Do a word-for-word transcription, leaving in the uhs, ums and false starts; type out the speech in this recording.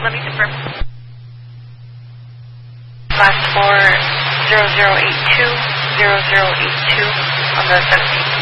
let me confirm. Last four, zero zero eight two, zero zero eight two on the seventeenth.